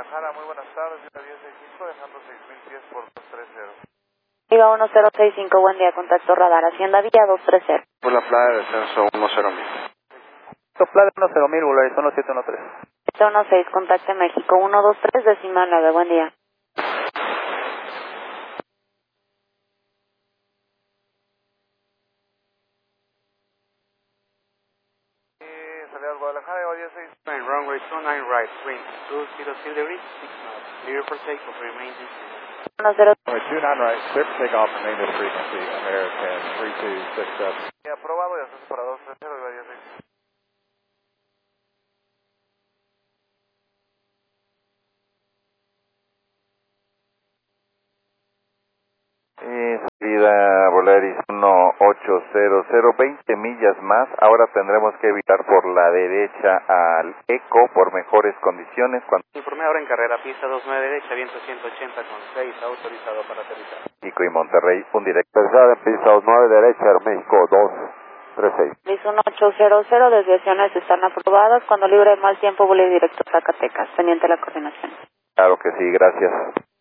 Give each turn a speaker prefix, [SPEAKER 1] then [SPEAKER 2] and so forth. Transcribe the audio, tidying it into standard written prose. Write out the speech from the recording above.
[SPEAKER 1] Guadalajara, muy buenas tardes, Viva 1065, dejando 6,000 pies por 230.
[SPEAKER 2] Viva 1065, buen día, contacto radar, Hacienda Villa 230.
[SPEAKER 3] Por la playa de descenso 10.000.
[SPEAKER 4] Playa 10.000, Volaris 1713.
[SPEAKER 2] 16, contacte México 123, decimal 9, buen día.
[SPEAKER 1] Salida de Guadalajara, Viva 1065.
[SPEAKER 3] Runway 29 right, wind 200 degrees, 6 knots. Clear for takeoff, remain descent.
[SPEAKER 2] 10.
[SPEAKER 5] Runway 29 right, clear for takeoff, remain this frequency, American 3267.
[SPEAKER 1] Aprobado y ascenso para 230, Viva 1065.
[SPEAKER 6] Salida Volaris 1800, 20 millas más. Ahora tendremos que evitar por la derecha al ECO por mejores condiciones.
[SPEAKER 3] Informe ahora en carrera, pista 29 derecha, viento 180 con 6, autorizado para aterrizar.
[SPEAKER 6] México y Monterrey, un directo. En pista 29 derecha, México 236.
[SPEAKER 2] Liz 1800, desviaciones están aprobadas. Cuando libre de mal tiempo, vuele directo a Zacatecas, pendiente de la coordinación.
[SPEAKER 6] Claro que sí, gracias.